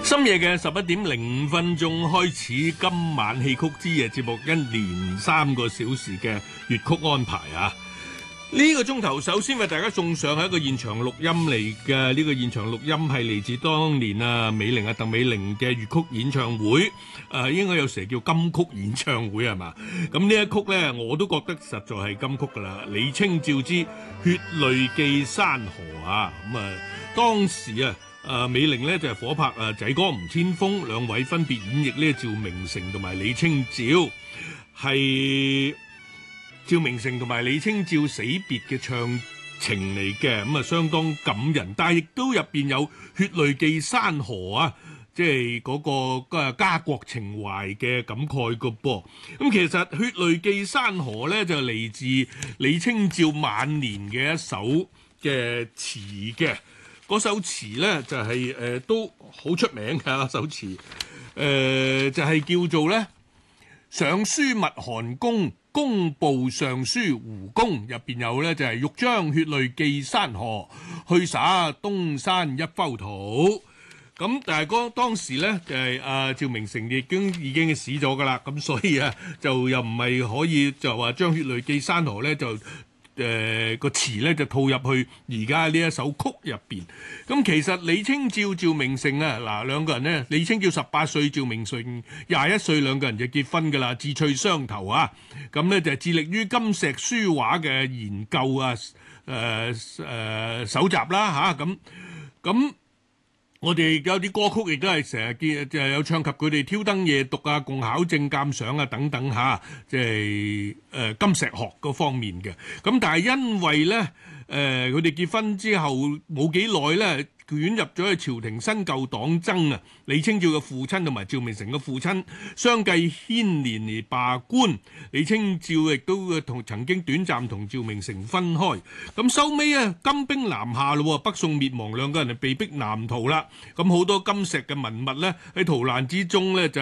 深夜嘅11:05開始，今晚戲曲之夜節目，一連3個小時嘅粵曲安排啊！呢個鐘頭首先為大家送上係一個現場錄音嚟嘅，呢個現場錄音係嚟自當年美玲鄧美玲嘅粵曲演唱會，應該有時叫金曲演唱會係嘛？咁呢一曲呢，我都覺得實在係金曲㗎啦。李清照之《血淚記山河》啊，當時美玲呢就係夥拍仔哥吳千峰兩位分別演繹呢趙明誠同埋李清照，係趙明誠同埋李清照死別嘅唱情嚟嘅，相當感人，但係亦都入邊有血淚記山河啊，即係嗰個家國情懷嘅感慨個噃。咁其實血淚記山河咧就嚟自李清照晚年嘅一首嘅詞嘅，嗰首詞咧就係都好出名嘅一首詞，就係叫做咧上書密韓公，工部尚書胡公，入邊有咧就係欲將血淚記山河，去灑東山一摟土。咁但係當時咧就係趙明誠已經死咗噶啦，咁所以就又唔係可以就話將血淚記山河咧就個詞咧就套入去而家呢一首曲入邊。咁其實李清照、趙明誠嗱兩個人呢，李清照18歲，趙明誠21歲，兩個人就結婚噶啦，志趣相投啊。咁咧就致力於金石書畫嘅研究搜集啦嚇咁。我哋有啲歌曲亦都係成日見，就係有唱及佢哋挑燈夜讀啊、共考證鑑賞啊等等嚇，即係金石學嗰方面嘅。咁但係因為咧，佢哋結婚之後冇幾耐咧，捲入咗去朝廷新舊黨爭啊。李清照嘅父親同埋趙明誠嘅父親相繼牽連而罷官，李清照亦都曾經短暫同趙明誠分開。咁收尾金兵南下咯，北宋滅亡，兩個人就被逼南逃啦。咁好多金石嘅文物咧喺逃難之中咧就